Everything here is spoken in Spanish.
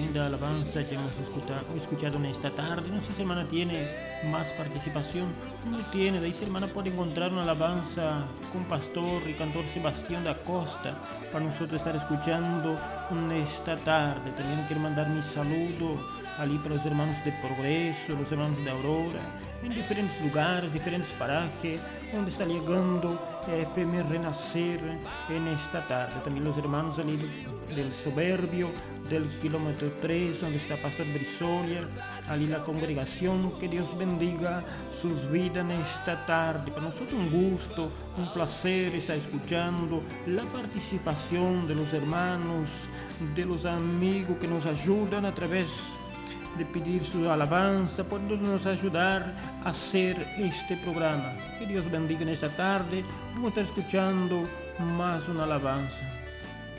linda alabanza que hemos escuchado en esta tarde. No sé si hermana tiene más participación. No tiene, de ahí si hermana puede encontrar una alabanza con pastor y cantor Sebastián da Costa para nosotros estar escuchando en esta tarde. También quiero mandar mi saludo ali para los hermanos de Progreso, los hermanos de Aurora, en diferentes lugares, diferentes parajes, donde está llegando PM Renacer en esta tarde. También los hermanos ali del Soberbio, del kilómetro 3, donde está Pastor Brizolia, ali la congregación. Que Dios bendiga sus vidas en esta tarde. Para nosotros un gusto, un placer estar escuchando la participación de los hermanos, de los amigos que nos ayudan a través de pedir su alabanza, podemos ayudar a hacer este programa. Que Dios bendiga en esta tarde. Vamos a estar escuchando más una alabanza.